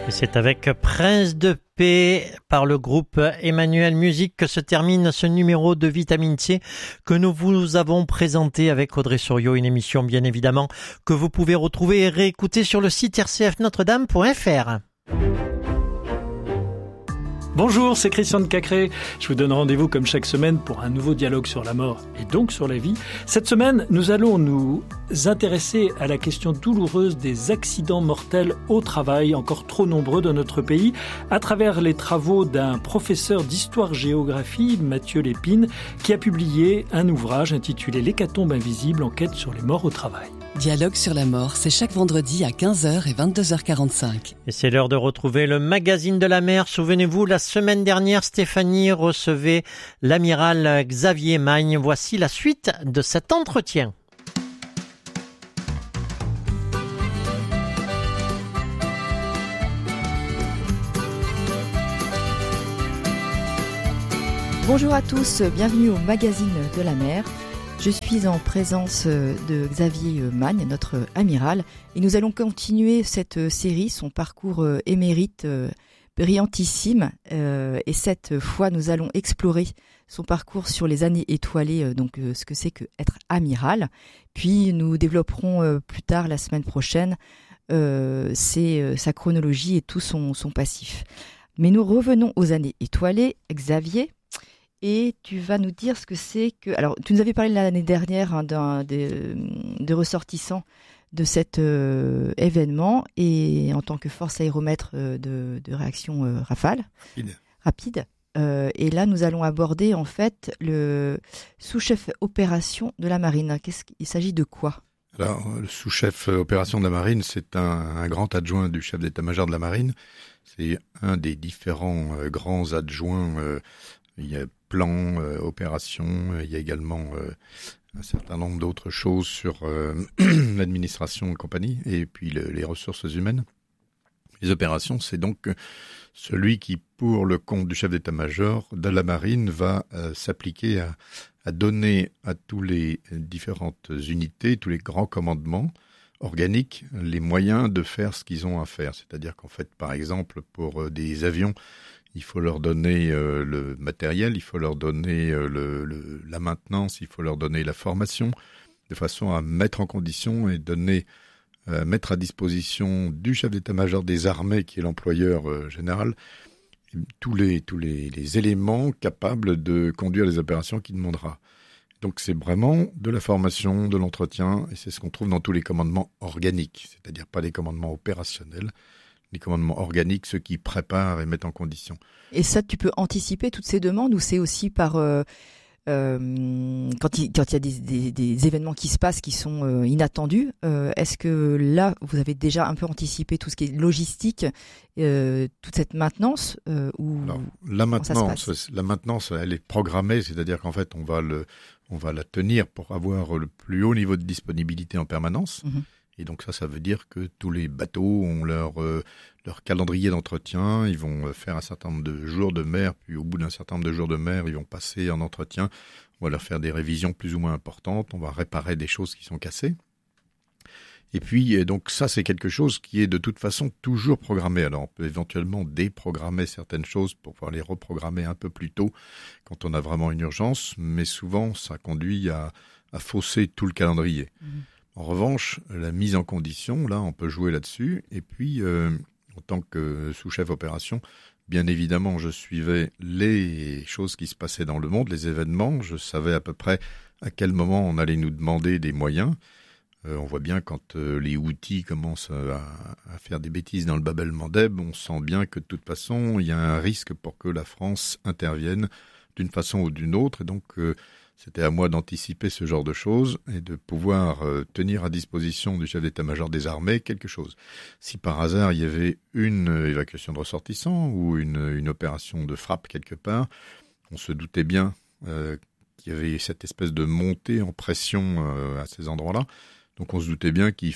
Et c'est avec Prince de Paix par le groupe Emmanuel Musique que se termine ce numéro de Vitamine C que nous vous avons présenté avec Audrey Souriau, une émission bien évidemment que vous pouvez retrouver et réécouter sur le site rcfnotredame.fr. Bonjour, c'est Christian de Cacré. Je vous donne rendez-vous comme chaque semaine pour un nouveau dialogue sur la mort et donc sur la vie. Cette semaine, nous allons nous intéresser à la question douloureuse des accidents mortels au travail, encore trop nombreux dans notre pays, à travers les travaux d'un professeur d'histoire-géographie, Mathieu Lépine, qui a publié un ouvrage intitulé L'hécatombe invisible, enquête sur les morts au travail. Dialogue sur la mort, c'est chaque vendredi à 15h et 22h45. Et c'est l'heure de retrouver le magazine de la mer. Souvenez-vous, la semaine dernière, Stéphanie recevait l'amiral Xavier Magne. Voici la suite de cet entretien. Bonjour à tous, bienvenue au magazine de la mer. Je suis en présence de Xavier Magne, notre amiral, et nous allons continuer cette série, son parcours émérite brillantissime. Et cette fois, nous allons explorer son parcours sur les années étoilées, donc ce que c'est que être amiral. Puis nous développerons plus tard, la semaine prochaine, sa chronologie et tout son passif. Mais nous revenons aux années étoilées. Xavier, et tu vas nous dire ce que c'est que... Alors, tu nous avais parlé l'année dernière de ressortissants de cet événement, et en tant que force aéromètre de réaction rapide. Et là, nous allons aborder en fait le sous-chef opération de la marine. Il s'agit de quoi ? Alors, le sous-chef opération de la marine, c'est un grand adjoint du chef d'état-major de la marine. C'est un des différents grands adjoints. Il y a plan, opération, il y a également un certain nombre d'autres choses sur l'administration et compagnie, et puis les ressources humaines. Les opérations, c'est donc celui qui, pour le compte du chef d'état-major de la marine, va s'appliquer à donner à tous les différentes unités, tous les grands commandements organiques, les moyens de faire ce qu'ils ont à faire. C'est-à-dire qu'en fait, par exemple, pour des avions, il faut leur donner le matériel, il faut leur donner la maintenance, il faut leur donner la formation, de façon à mettre en condition et mettre à disposition du chef d'état-major des armées, qui est l'employeur général, tous les éléments capables de conduire les opérations qu'il demandera. Donc c'est vraiment de la formation, de l'entretien, et c'est ce qu'on trouve dans tous les commandements organiques, c'est-à-dire pas les commandements opérationnels, les commandements organiques, ceux qui préparent et mettent en condition. Et ça, tu peux anticiper toutes ces demandes, ou c'est aussi par quand il y a des événements qui se passent qui sont inattendus, est-ce que là, vous avez déjà un peu anticipé tout ce qui est logistique, toute cette maintenance Alors, la maintenance, elle est programmée, c'est-à-dire qu'en fait, on va la tenir pour avoir le plus haut niveau de disponibilité en permanence. Mm-hmm. Et donc ça veut dire que tous les bateaux ont leur calendrier d'entretien, ils vont faire un certain nombre de jours de mer, puis au bout d'un certain nombre de jours de mer, ils vont passer en entretien, on va leur faire des révisions plus ou moins importantes, on va réparer des choses qui sont cassées. Et puis donc ça, c'est quelque chose qui est de toute façon toujours programmé. Alors on peut éventuellement déprogrammer certaines choses pour pouvoir les reprogrammer un peu plus tôt quand on a vraiment une urgence, mais souvent ça conduit à fausser tout le calendrier. Mmh. En revanche, la mise en condition, là, on peut jouer là-dessus. Et puis, en tant que sous-chef opération, bien évidemment, je suivais les choses qui se passaient dans le monde, les événements. Je savais à peu près à quel moment on allait nous demander des moyens. On voit bien quand les Houthis commencent à faire des bêtises dans le Bab el-Mandeb, on sent bien que de toute façon, il y a un risque pour que la France intervienne d'une façon ou d'une autre. Et donc, c'était à moi d'anticiper ce genre de choses et de pouvoir tenir à disposition du chef d'état-major des armées quelque chose. Si par hasard il y avait une évacuation de ressortissants ou une opération de frappe quelque part, on se doutait bien qu'il y avait cette espèce de montée en pression à ces endroits-là. Donc on se doutait bien qu'il